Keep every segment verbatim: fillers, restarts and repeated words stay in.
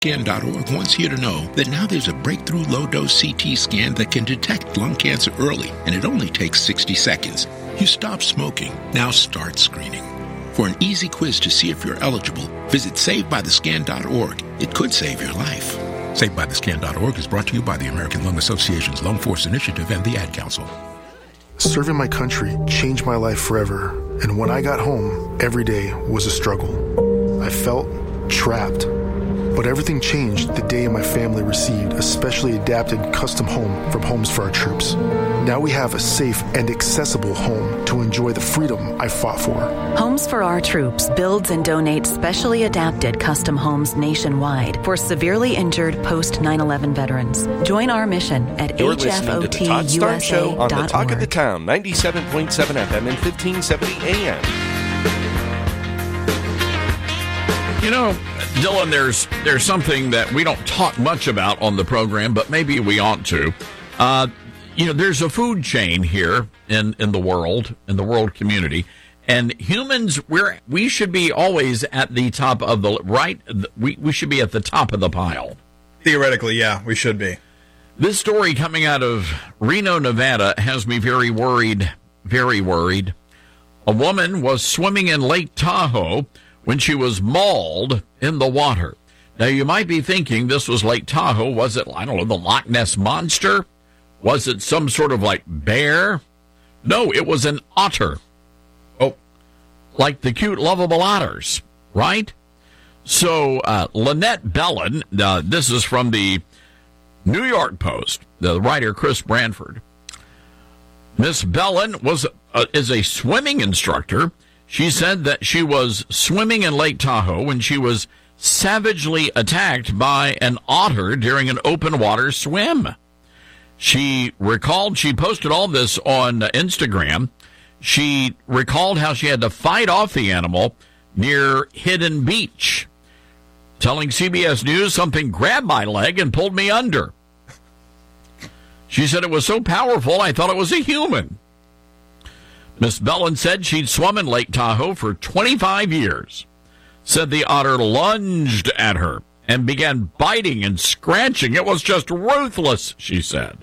Scan dot org wants you to know that now there's a breakthrough low-dose C T scan that can detect lung cancer early, and it only takes sixty seconds. You stop smoking, now start screening. For an easy quiz to see if you're eligible, visit save by the scan dot org. It could save your life. Save by the scan dot org is brought to you by the American Lung Association's Lung Force Initiative and the Ad Council. Serving my country changed my life forever, and when I got home, every day was a struggle. I felt trapped. But everything changed the day my family received a specially adapted custom home from Homes for Our Troops. Now we have a safe and accessible home to enjoy the freedom I fought for. Homes for Our Troops builds and donates specially adapted custom homes nationwide for severely injured post nine eleven veterans. Join our mission at You're H F O T U S A dot org. listening to the Todd Starnes Show on the Talk of the Town, ninety-seven point seven F M and fifteen seventy A M. You know, Dylan, there's there's something that we don't talk much about on the program, but maybe we ought to. Uh, you know, there's a food chain here in, in the world, in the world community, and humans, we're we should be always at the top of the right. We we should be at the top of the pile. Theoretically, yeah, we should be. This story coming out of Reno, Nevada, has me very worried, very worried. A woman was swimming in Lake Tahoe when she was mauled in the water. Now, you might be thinking this was Lake Tahoe. Was it, I don't know, the Loch Ness Monster? Was it some sort of, like, bear? No, it was an otter. Oh. Like the cute, lovable otters, right? So, uh, Lynette Bellin, uh, this is from the New York Post, the writer Chris Branford. Miss Bellin was uh, is a swimming instructor. She said that she was swimming in Lake Tahoe when she was savagely attacked by an otter during an open water swim. She recalled, she posted all this on Instagram. She recalled how she had to fight off the animal near Hidden Beach, telling C B S News, something grabbed my leg and pulled me under. She said it was so powerful, I thought it was a human. Miss Bellin said she'd swum in Lake Tahoe for twenty-five years. Said the otter lunged at her and began biting and scratching. It was just ruthless, she said.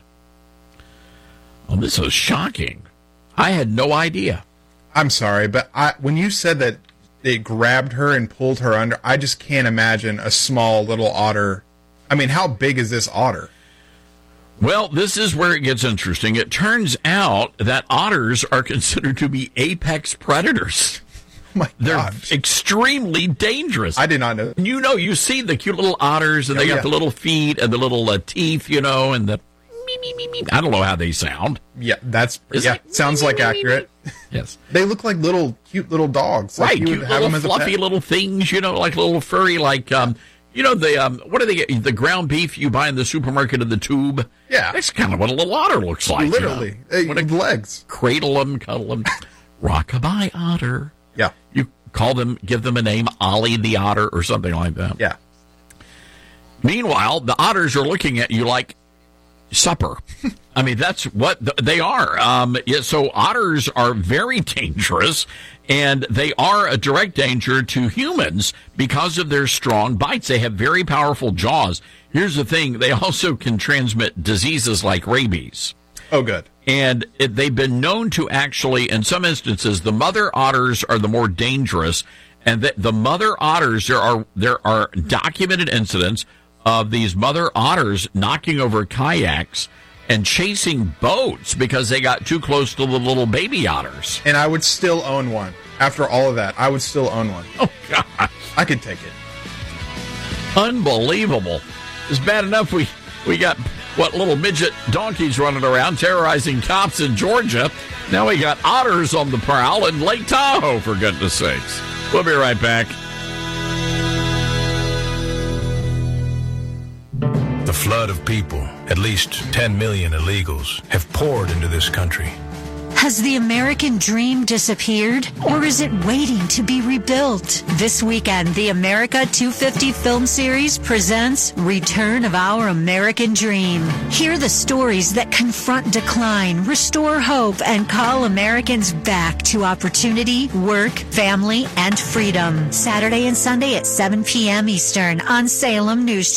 Well, this is shocking. I had no idea. I'm sorry, but I, when you said that it grabbed her and pulled her under, I just can't imagine a small little otter. I mean, how big is this otter? Well, this is where it gets interesting. It turns out that otters are considered to be apex predators. Oh my They're gosh. extremely dangerous. I did not know. You know, you see the cute little otters, and Oh, they got yeah. the little feet and the little uh, teeth, you know, and the me, me, me, me. I don't know how they sound. Yeah, that's It's yeah. like, sounds like accurate. Yes. They look like little cute little dogs. Like Right, you cute would have little them as a fluffy pet. little things, you know, like little furry, like, um, you know, the, um, what do they get? The ground beef you buy in the supermarket in the tube? Yeah. That's kind of what a little otter looks like. Literally, You know? Hey, What a- legs. Cradle them, cuddle them. Rockabye otter. Yeah, You call them, give them a name, Ollie the otter or something like that. yeah. Meanwhile, the otters are looking at you like supper. I mean, that's what th- they are. Um, yeah, so otters are very dangerous, and they are a direct danger to humans because of their strong bites. They have very powerful jaws. Here's the thing. They also can transmit diseases like rabies. Oh, good. And it, they've been known to actually, in some instances, the mother otters are the more dangerous. And the, the mother otters, there are there are documented incidents of these mother otters knocking over kayaks and chasing boats because they got too close to the little baby otters. And I would still own one. After all of that, I would still own one. Oh, God. I could take it. Unbelievable. It's bad enough we, we got, what, little midget donkeys running around terrorizing cops in Georgia. Now we got otters on the prowl in Lake Tahoe, for goodness sakes. We'll be right back. The flood of people, at least ten million illegals, have poured into this country. Has the American dream disappeared, or is it waiting to be rebuilt? This weekend, the America two fifty Film Series presents Return of Our American Dream. Hear the stories that confront decline, restore hope, and call Americans back to opportunity, work, family, and freedom. Saturday and Sunday at seven p.m. Eastern on Salem News